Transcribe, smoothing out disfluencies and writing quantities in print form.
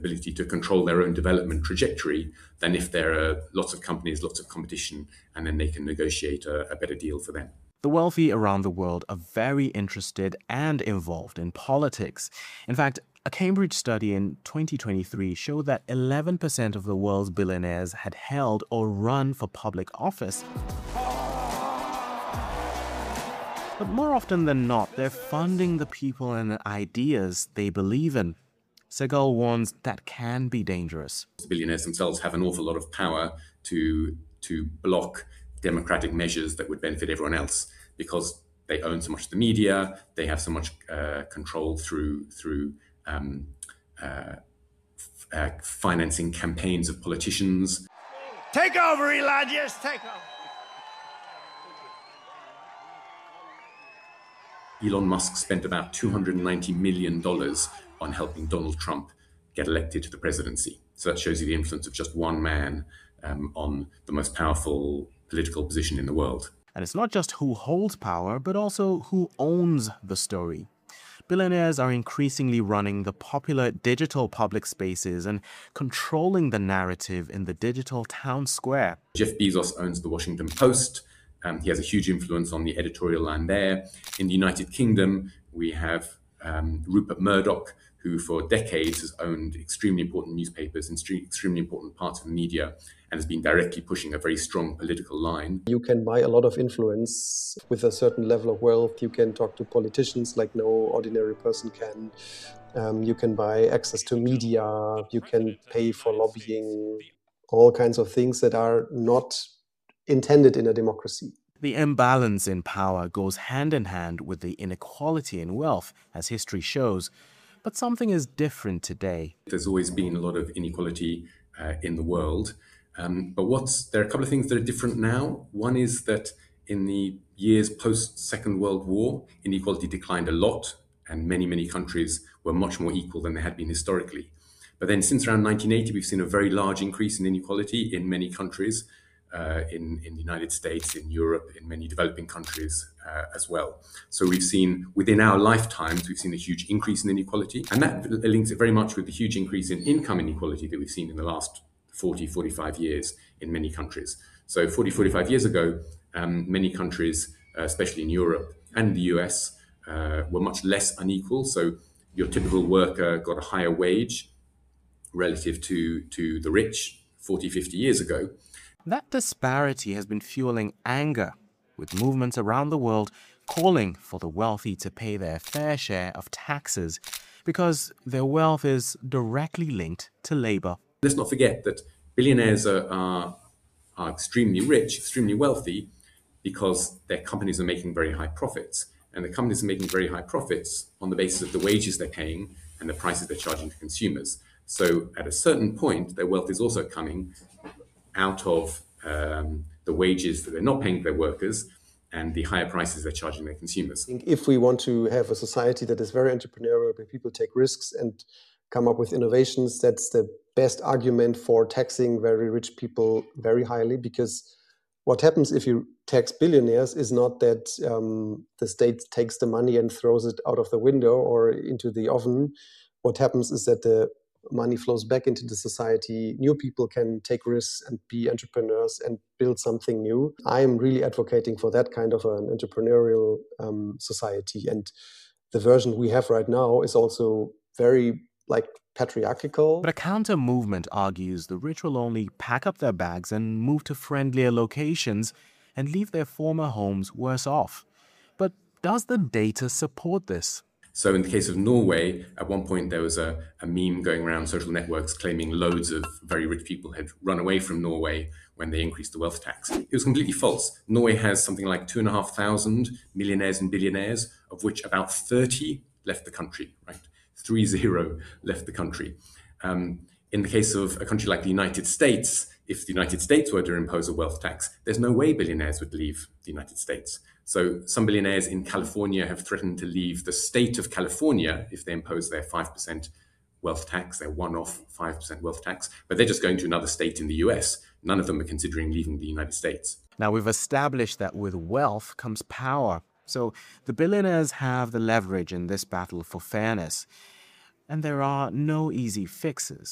ability to control their own development trajectory than if there are lots of companies, lots of competition, and then they can negotiate a better deal for them. The wealthy around the world are very interested and involved in politics. In fact, a Cambridge study in 2023 showed that 11% of the world's billionaires had held or run for public office. But more often than not, they're funding the people and ideas they believe in. Sehgal warns that can be dangerous. The billionaires themselves have an awful lot of power to block democratic measures that would benefit everyone else because they own so much of the media, they have so much control through financing campaigns of politicians. Take over, Elijah, take over. Elon Musk spent about $290 million on helping Donald Trump get elected to the presidency. So that shows you the influence of just one man on the most powerful political position in the world. And it's not just who holds power, but also who owns the story. Billionaires are increasingly running the popular digital public spaces and controlling the narrative in the digital town square. Jeff Bezos owns the Washington Post. He has a huge influence on the editorial line there. In the United Kingdom, we have Rupert Murdoch, who for decades has owned extremely important newspapers and extremely important parts of the media and has been directly pushing a very strong political line. You can buy a lot of influence with a certain level of wealth. You can talk to politicians like no ordinary person can. You can buy access to media. You can pay for lobbying, all kinds of things that are not intended in a democracy. The imbalance in power goes hand in hand with the inequality in wealth, as history shows. But something is different today. There's always been a lot of inequality in the world. But there are a couple of things that are different now. One is that in the years post-Second World War, inequality declined a lot, and many, many countries were much more equal than they had been historically. But then since around 1980, we've seen a very large increase in inequality in many countries. In the United States, in Europe, in many developing countries as well. So we've seen, within our lifetimes, we've seen a huge increase in inequality. And that links it very much with the huge increase in income inequality that we've seen in the last 40, 45 years in many countries. So 40, 45 years ago, many countries, especially in Europe and the US, were much less unequal. So your typical worker got a higher wage relative to the rich 40, 50 years ago. That disparity has been fueling anger, with movements around the world calling for the wealthy to pay their fair share of taxes because their wealth is directly linked to labor. Let's not forget that billionaires are extremely rich, extremely wealthy, because their companies are making very high profits. And the companies are making very high profits on the basis of the wages they're paying and the prices they're charging to consumers. So at a certain point, their wealth is also coming out of the wages that they're not paying their workers and the higher prices they're charging their consumers. If we want to have a society that is very entrepreneurial, where people take risks and come up with innovations, that's the best argument for taxing very rich people very highly, because what happens if you tax billionaires is not that the state takes the money and throws it out of the window or into the oven. What happens is that the money flows back into the society. New people can take risks and be entrepreneurs and build something new. I'm really advocating for that kind of an entrepreneurial society. And the version we have right now is also very patriarchal. But a counter movement argues the rich will only pack up their bags and move to friendlier locations and leave their former homes worse off. But does the data support this? So in the case of Norway, at one point there was a meme going around social networks claiming loads of very rich people had run away from Norway when they increased the wealth tax. It was completely false. Norway has something like 2,500 millionaires and billionaires, of which about 30 left the country, right? 30 left the country. In the case of a country like the United States, if the United States were to impose a wealth tax, there's no way billionaires would leave the United States. So some billionaires in California have threatened to leave the state of California if they impose their 5% wealth tax, their one-off 5% wealth tax, but they're just going to another state in the US. None of them are considering leaving the United States. Now, we've established that with wealth comes power. So the billionaires have the leverage in this battle for fairness. And there are no easy fixes.